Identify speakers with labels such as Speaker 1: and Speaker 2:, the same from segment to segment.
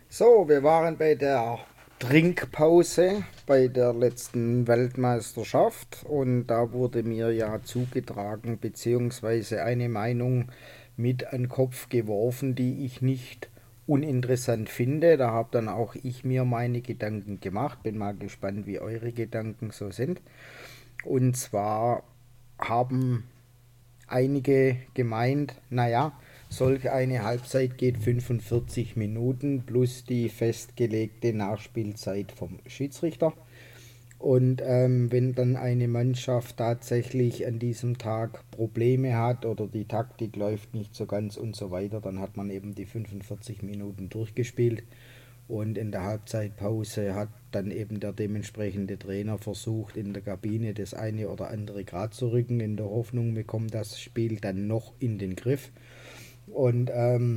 Speaker 1: So, wir waren bei der Trinkpause bei der letzten Weltmeisterschaft und da wurde mir ja zugetragen beziehungsweise eine Meinung mit an den Kopf geworfen, die ich nicht uninteressant finde. Da habe dann auch ich mir meine Gedanken gemacht. Bin mal gespannt, wie eure Gedanken so sind. Und zwar haben einige gemeint, naja, solch eine Halbzeit geht 45 Minuten plus die festgelegte Nachspielzeit vom Schiedsrichter. Und wenn dann eine Mannschaft tatsächlich an diesem Tag Probleme hat oder die Taktik läuft nicht so ganz und so weiter, dann hat man eben die 45 Minuten durchgespielt. Und in der Halbzeitpause hat dann eben der dementsprechende Trainer versucht, in der Kabine das eine oder andere Grad zu rücken, in der Hoffnung, wir kommen das Spiel dann noch in den Griff. Und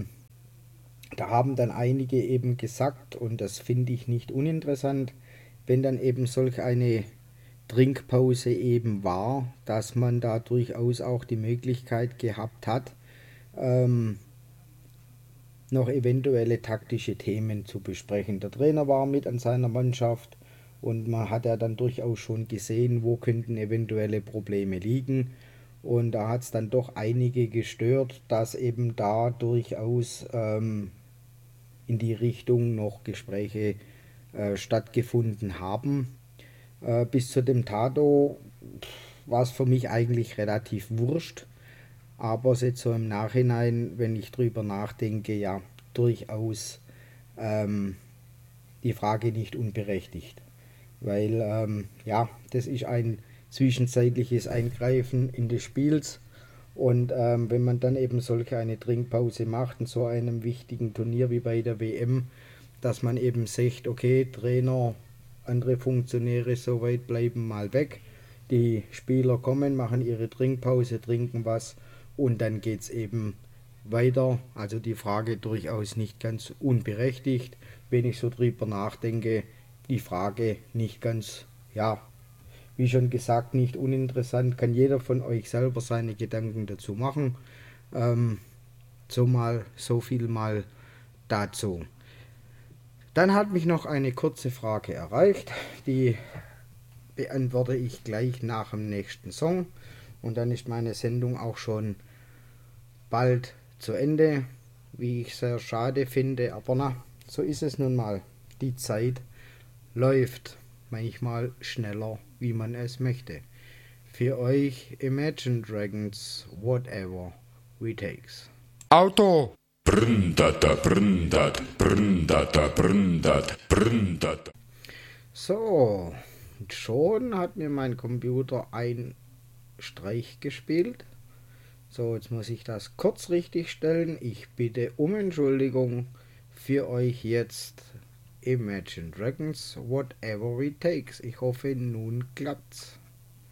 Speaker 1: da haben dann einige eben gesagt, und das finde ich nicht uninteressant, wenn dann eben solch eine Trinkpause eben war, dass man da durchaus auch die Möglichkeit gehabt hat, ähm, noch eventuelle taktische Themen zu besprechen. Der Trainer war mit an seiner Mannschaft und man hat ja dann durchaus schon gesehen, wo könnten eventuelle Probleme liegen. Und da hat es dann doch einige gestört, dass eben da durchaus in die Richtung noch Gespräche stattgefunden haben. Bis zu dem Tato war es für mich eigentlich relativ wurscht, aber jetzt so im Nachhinein, wenn ich drüber nachdenke, ja, durchaus ähm, die Frage nicht unberechtigt. Weil, ja, das ist ein zwischenzeitliches Eingreifen in des Spiels. Und wenn man dann eben solch eine Trinkpause macht in so einem wichtigen Turnier wie bei der WM, dass man eben sagt, okay, Trainer, andere Funktionäre soweit bleiben mal weg. Die Spieler kommen, machen ihre Trinkpause, trinken was und dann geht es eben weiter. Also die Frage durchaus nicht ganz unberechtigt, wenn ich so drüber nachdenke. Die Frage nicht ganz, ja, wie schon gesagt, nicht uninteressant. Kann jeder von euch selber seine Gedanken dazu machen. Ähm, so viel mal dazu. Dann hat mich noch eine kurze Frage erreicht, die beantworte ich gleich nach dem nächsten Song und dann ist meine Sendung auch schon bald zu Ende, wie ich sehr schade finde, aber na, so ist es nun mal. Die Zeit läuft manchmal schneller, wie man es möchte. Für euch Imagine Dragons, whatever we takes.
Speaker 2: Auto.
Speaker 3: Brndata, brndat, brndata, brndat, brndata.
Speaker 1: So, schon hat mir mein Computer einen Streich gespielt. So, jetzt muss ich das kurz richtig stellen. Ich bitte um Entschuldigung. Für euch jetzt Imagine Dragons, whatever it takes. Ich hoffe, nun klappt's.